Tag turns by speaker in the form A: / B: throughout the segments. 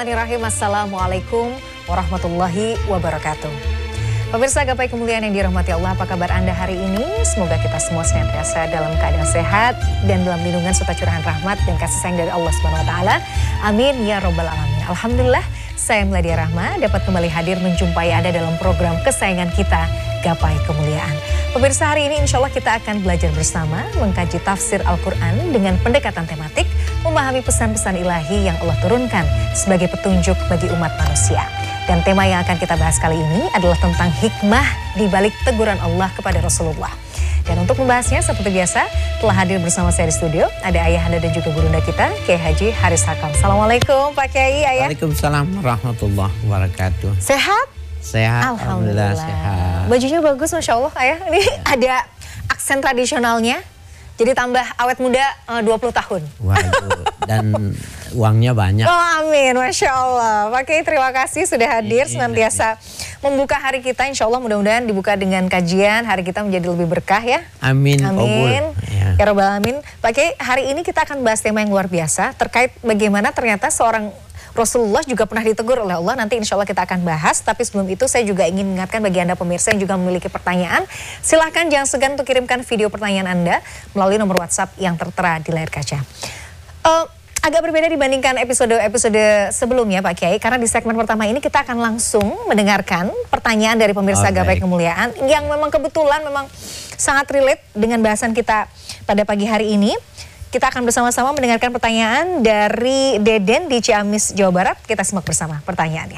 A: Bismillahirrahmanirrahim. Assalamualaikum warahmatullahi wabarakatuh. Pemirsa gapai kemuliaan yang dirahmati Allah, apa kabar Anda hari ini? Semoga kita semua senantiasa dalam keadaan sehat dan dalam lindungan serta curahan rahmat dan kasih sayang dari Allah SWT. Amin ya robbal alamin. Alhamdulillah, saya Meladia Rahma dapat kembali hadir menjumpai Anda dalam program kesayangan kita, Gapai Kemuliaan. Pemirsa, hari ini insya Allah kita akan belajar bersama mengkaji tafsir Al-Quran dengan pendekatan tematik, memahami pesan-pesan ilahi yang Allah turunkan sebagai petunjuk bagi umat manusia. Dan tema yang akan kita bahas kali ini adalah tentang hikmah di balik teguran Allah kepada Rasulullah. Dan untuk membahasnya seperti biasa telah hadir bersama saya di studio ada ayahanda dan juga gurunda kita, Kiai Haji Haris Hakam. Assalamualaikum Pak Kiai, Ayah.
B: Waalaikumsalam warahmatullahi wabarakatuh.
A: Sehat?
B: Sehat, alhamdulillah sehat.
A: Bajunya bagus, Masya Allah, Ayah. Ini ada aksen tradisionalnya. Jadi tambah awet muda 20 tahun.
B: Waduh, dan uangnya banyak.
A: Oh amin, Masya Allah. Pak Kiai terima kasih sudah hadir senantiasa membuka hari kita. Insya Allah mudah-mudahan dibuka dengan kajian. Hari kita menjadi lebih berkah ya.
B: Amin.
A: Amin. Ya Rabbal Alamin. Pak Kiai, hari ini kita akan bahas tema yang luar biasa terkait bagaimana ternyata seorang Rasulullah juga pernah ditegur oleh Allah. Nanti insya Allah kita akan bahas. Tapi sebelum itu saya juga ingin mengingatkan bagi Anda pemirsa yang juga memiliki pertanyaan. Silahkan jangan segan untuk kirimkan video pertanyaan Anda melalui nomor WhatsApp yang tertera di layar kaca. Agak berbeda dibandingkan episode-episode sebelumnya Pak Kiai. Karena di segmen pertama ini kita akan langsung mendengarkan pertanyaan dari pemirsa Gapai Kemuliaan. Yang memang kebetulan memang sangat relate dengan bahasan kita pada pagi hari ini. Kita akan bersama-sama mendengarkan pertanyaan dari Deden di Ciamis, Jawa Barat. Kita simak bersama pertanyaannya.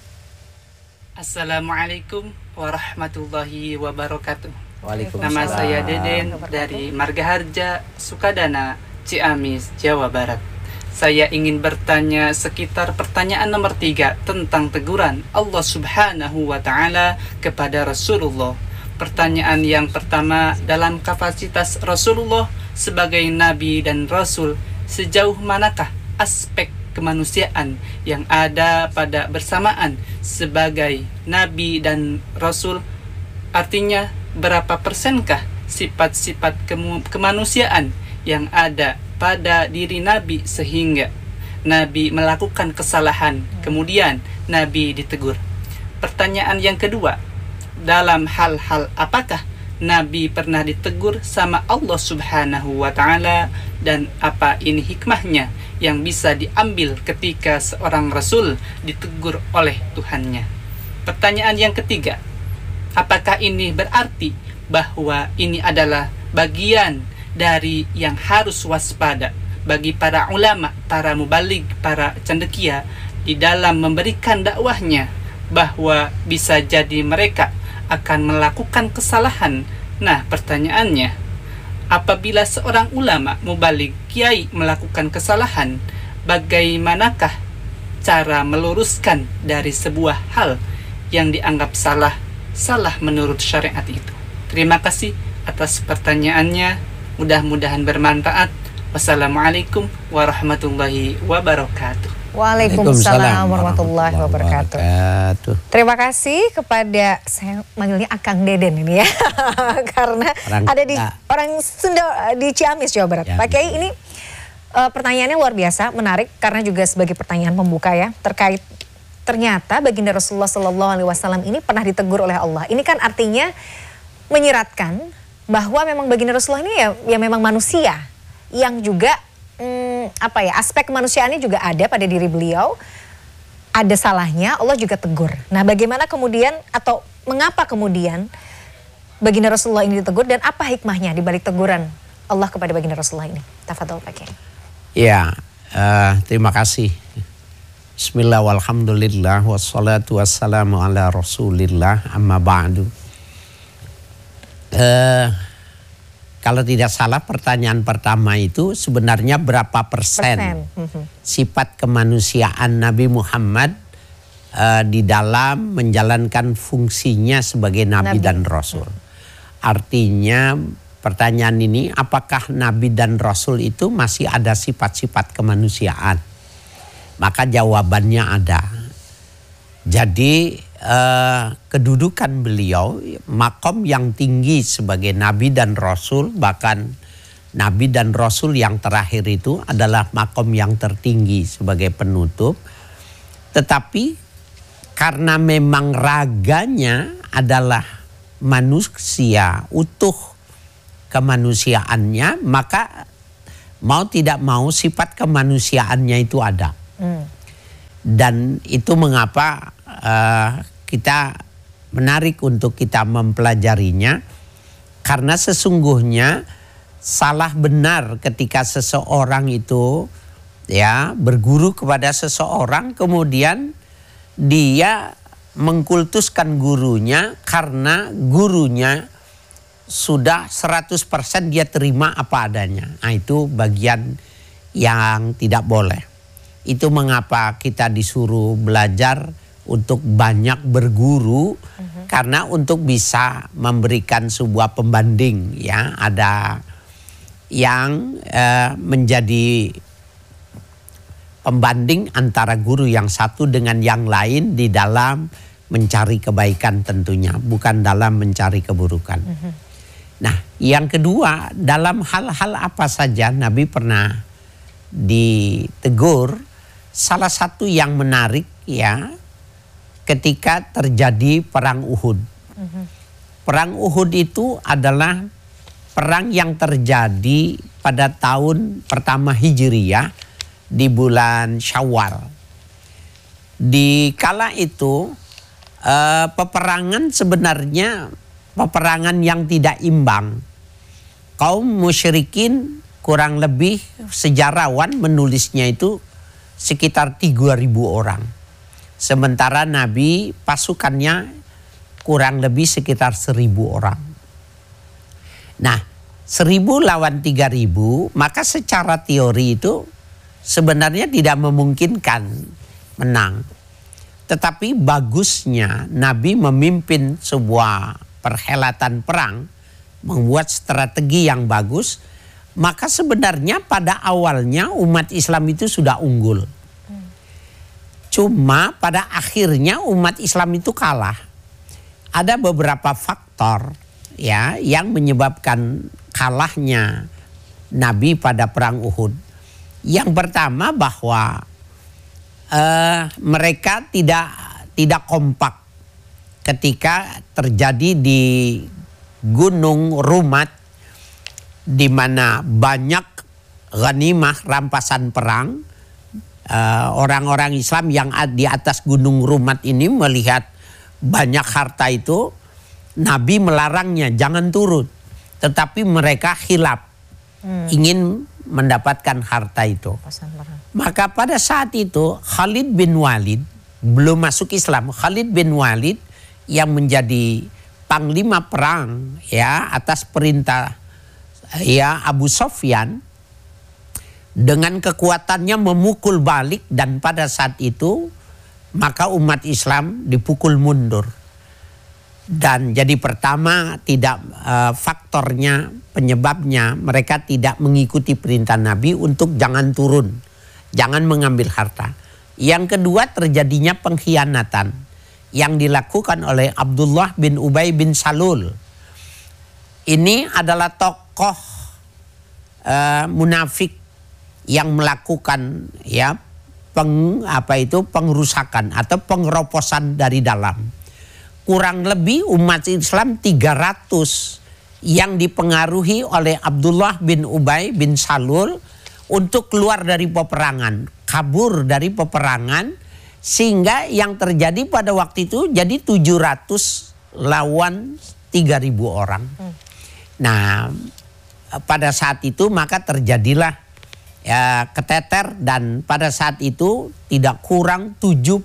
C: Assalamualaikum warahmatullahi wabarakatuh.
B: Waalaikumsalam.
C: Nama saya Deden dari Margaharja, Sukadana, Ciamis, Jawa Barat. Saya ingin bertanya sekitar pertanyaan nomor 3 tentang teguran Allah Subhanahu wa Ta'ala kepada Rasulullah. Pertanyaan yang pertama, dalam kapasitas Rasulullah sebagai Nabi dan Rasul, sejauh manakah aspek kemanusiaan yang ada pada bersamaan sebagai Nabi dan Rasul? Artinya, berapa persenkah sifat-sifat kemanusiaan yang ada pada diri Nabi sehingga Nabi melakukan kesalahan, kemudian Nabi ditegur? Pertanyaan yang kedua, dalam hal-hal apakah Nabi pernah ditegur sama Allah Subhanahu wa Ta'ala, dan apa ini hikmahnya yang bisa diambil ketika seorang Rasul ditegur oleh Tuhannya? Pertanyaan yang ketiga, apakah ini berarti bahwa ini adalah bagian dari yang harus waspada bagi para ulama, para mubaligh, para cendekia di dalam memberikan dakwahnya, bahwa bisa jadi mereka akan melakukan kesalahan? Nah, pertanyaannya, apabila seorang ulama, mubaligh, kiai melakukan kesalahan, bagaimanakah cara meluruskan dari sebuah hal yang dianggap salah menurut syariat itu? Terima kasih atas pertanyaannya, mudah-mudahan bermanfaat. Wassalamualaikum warahmatullahi wabarakatuh.
A: Waalaikumsalam warahmatullahi wabarakatuh. Terima kasih kepada, saya manggilnya Akang Deden ini ya. Karena ada di orang Sunda di Ciamis, Jawa Barat. Pak Kiai, ini pertanyaannya luar biasa, menarik karena juga sebagai pertanyaan pembuka ya, terkait ternyata baginda Rasulullah SAW ini pernah ditegur oleh Allah. Ini kan artinya menyiratkan bahwa memang baginda Rasulullah ini ya memang manusia yang juga aspek kemanusiaannya juga ada pada diri beliau. Ada salahnya, Allah juga tegur. Nah, bagaimana kemudian atau mengapa kemudian baginda Rasulullah ini ditegur, dan apa hikmahnya di balik teguran Allah kepada baginda Rasulullah ini? Tafadhol Pak Kiai.
B: Ya, terima kasih. Bismillah walhamdulillah wassalatu wassalamu ala Rasulillah, amma ba'du. Kalau tidak salah pertanyaan pertama itu sebenarnya berapa persen sifat kemanusiaan Nabi Muhammad di dalam menjalankan fungsinya sebagai Nabi dan Rasul. Artinya pertanyaan ini, apakah Nabi dan Rasul itu masih ada sifat-sifat kemanusiaan? Maka jawabannya ada. Jadi kedudukan beliau, makom yang tinggi sebagai Nabi dan Rasul, bahkan Nabi dan Rasul yang terakhir itu adalah makom yang tertinggi sebagai penutup. Tetapi karena memang raganya adalah manusia utuh kemanusiaannya, maka mau tidak mau sifat kemanusiaannya itu ada. Dan itu mengapa kita menarik untuk kita mempelajarinya, karena sesungguhnya salah benar ketika seseorang itu ya berguru kepada seseorang, kemudian dia mengkultuskan gurunya karena gurunya sudah 100% dia terima apa adanya. Nah, itu bagian yang tidak boleh. Itu mengapa kita disuruh belajar untuk banyak berguru, karena untuk bisa memberikan sebuah pembanding, ya. Ada yang menjadi pembanding antara guru yang satu dengan yang lain di dalam mencari kebaikan tentunya, bukan dalam mencari keburukan. Nah, yang kedua, dalam hal-hal apa saja Nabi pernah ditegur. Salah satu yang menarik ya, ketika terjadi perang Uhud. Perang Uhud itu adalah perang yang terjadi pada tahun pertama Hijriyah di bulan Syawal. Di kala itu peperangan sebenarnya peperangan yang tidak imbang. Kaum musyrikin kurang lebih sejarawan menulisnya itu sekitar 3.000 orang. Sementara Nabi pasukannya kurang lebih sekitar 1.000 orang. Nah, 1.000 lawan 3.000, maka secara teori itu sebenarnya tidak memungkinkan menang. Tetapi bagusnya Nabi memimpin sebuah perhelatan perang, membuat strategi yang bagus, maka sebenarnya pada awalnya umat Islam itu sudah unggul. Cuma pada akhirnya umat Islam itu kalah. Ada beberapa faktor ya yang menyebabkan kalahnya Nabi pada perang Uhud. Yang pertama bahwa mereka tidak kompak ketika terjadi di Gunung Rumat, di mana banyak ghanimah rampasan perang. Orang-orang Islam yang di atas Gunung Rumat ini melihat banyak harta itu, Nabi melarangnya jangan turun, tetapi mereka khilaf, ingin mendapatkan harta itu. Maka pada saat itu Khalid bin Walid belum masuk Islam. Khalid bin Walid yang menjadi panglima perang ya atas perintah ya Abu Sufyan, dengan kekuatannya memukul balik, dan pada saat itu maka umat Islam dipukul mundur. Dan jadi pertama tidak faktornya, penyebabnya mereka tidak mengikuti perintah Nabi untuk jangan turun, jangan mengambil harta. Yang kedua, terjadinya pengkhianatan yang dilakukan oleh Abdullah bin Ubay bin Salul. Ini adalah tokoh munafik yang melakukan ya pengrusakan atau pengeroposan dari dalam. Kurang lebih umat Islam 300 yang dipengaruhi oleh Abdullah bin Ubay bin Salul untuk keluar dari peperangan, kabur dari peperangan, sehingga yang terjadi pada waktu itu jadi 700 lawan 3.000 orang. Nah, pada saat itu maka terjadilah ya keteter, dan pada saat itu tidak kurang 70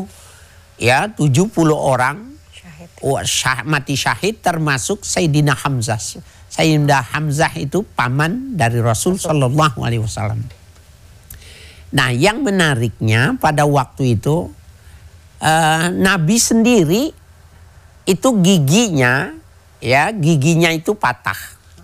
B: orang mati syahid, termasuk Sayyidina Hamzah. Sayyidina Hamzah itu paman dari Rasul Sallallahu Alaihi Wasallam. Nah, yang menariknya pada waktu itu Nabi sendiri itu giginya itu patah.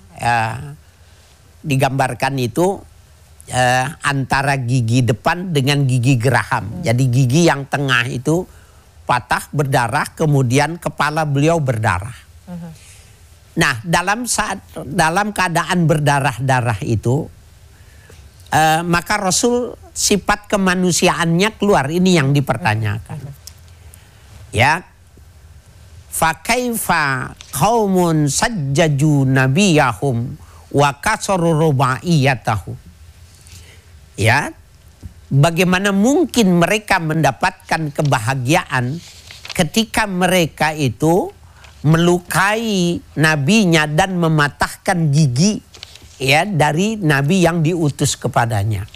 B: Digambarkan itu antara gigi depan dengan gigi geraham. Jadi gigi yang tengah itu patah, berdarah, kemudian kepala beliau berdarah. Nah, dalam keadaan berdarah-darah itu maka Rasul sifat kemanusiaannya keluar. Ini yang dipertanyakan. Ya, fakaifa qaumun sajjaju nabiyahum wa kasaru rubaiyatahu. Ya, bagaimana mungkin mereka mendapatkan kebahagiaan ketika mereka itu melukai nabinya dan mematahkan gigi ya dari nabi yang diutus kepadanya.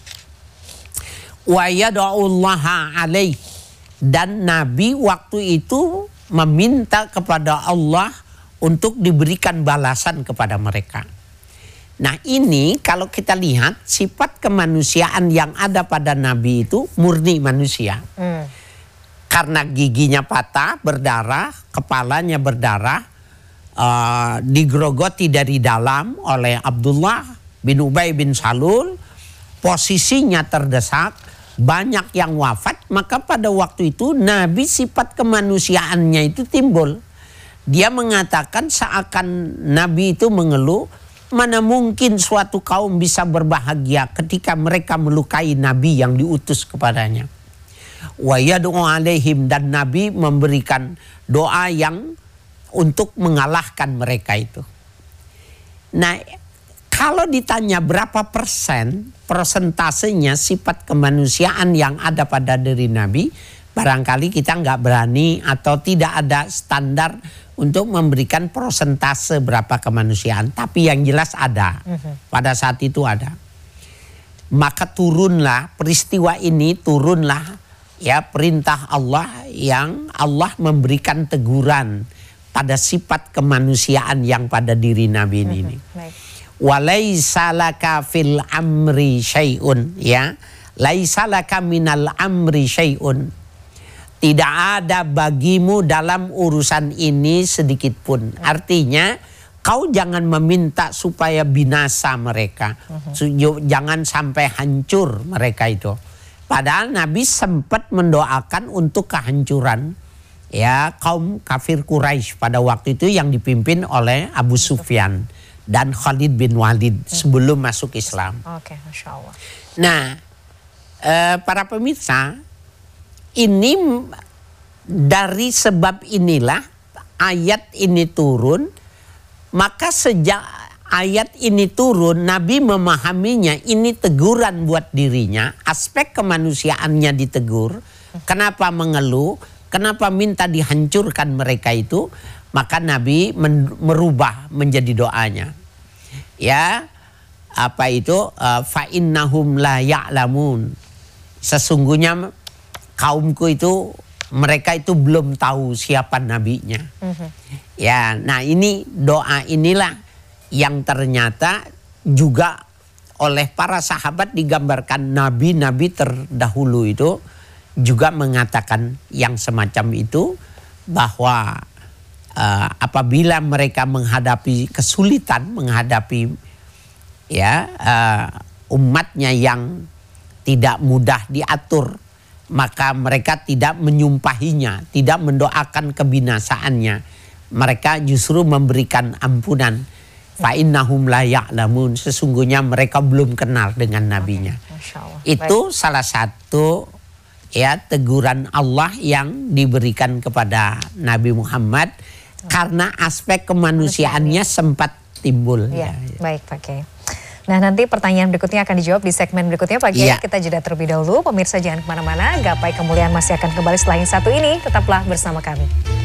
B: Wa yad'ullaha alaih, dan nabi waktu itu meminta kepada Allah untuk diberikan balasan kepada mereka. Nah, ini kalau kita lihat sifat kemanusiaan yang ada pada nabi itu murni manusia. Karena giginya patah, berdarah, kepalanya berdarah, digerogoti dari dalam oleh Abdullah bin Ubay bin Salul, posisinya terdesak, banyak yang wafat, maka pada waktu itu Nabi sifat kemanusiaannya itu timbul. Dia mengatakan seakan Nabi itu mengeluh, mana mungkin suatu kaum bisa berbahagia ketika mereka melukai Nabi yang diutus kepadanya. Wa yad'u alaihim, dan Nabi memberikan doa yang untuk mengalahkan mereka itu. Nah, kalau ditanya berapa persen persentasenya sifat kemanusiaan yang ada pada diri Nabi, barangkali kita nggak berani atau tidak ada standar untuk memberikan persentase berapa kemanusiaan. Tapi yang jelas ada, pada saat itu ada. Maka turunlah peristiwa ini, turunlah ya perintah Allah yang Allah memberikan teguran pada sifat kemanusiaan yang pada diri Nabi ini. Walaisa laka fil amri syai'un, ya. Laisa laka minal amri syai'un. Tidak ada bagimu dalam urusan ini sedikit pun. Artinya kau jangan meminta supaya binasa mereka. Jangan sampai hancur mereka itu. Padahal Nabi sempat mendoakan untuk kehancuran ya kaum kafir Quraisy pada waktu itu yang dipimpin oleh Abu Sufyan dan Khalid bin Walid sebelum masuk Islam.
A: Oke, Masya Allah.
B: Nah, para pemirsa, ini dari sebab inilah ayat ini turun. Maka sejak ayat ini turun, Nabi memahaminya ini teguran buat dirinya, aspek kemanusiaannya ditegur. Kenapa mengeluh? Kenapa minta dihancurkan mereka itu? Maka Nabi merubah menjadi doanya. Ya, apa itu? Fa innahum la ya'lamun. Sesungguhnya kaumku itu, mereka itu belum tahu siapa nabinya. Ya, nah ini doa inilah yang ternyata juga oleh para sahabat digambarkan nabi-nabi terdahulu itu juga mengatakan yang semacam itu, bahwa apabila mereka menghadapi kesulitan, menghadapi ya umatnya yang tidak mudah diatur, maka mereka tidak menyumpahinya, tidak mendoakan kebinasaannya. Mereka justru memberikan ampunan. Fa innahum la ya'lamun, sesungguhnya mereka belum kenal dengan nabinya. Itu salah satu ya teguran Allah yang diberikan kepada Nabi Muhammad karena aspek kemanusiaannya sempat timbul.
A: Ya, baik Pak Kiai. Nah, nanti pertanyaan berikutnya akan dijawab di segmen berikutnya Pak Kiai. Kita jeda terlebih dahulu. Pemirsa jangan kemana-mana, Gapai Kemuliaan masih akan kembali setelah yang satu ini. Tetaplah bersama kami.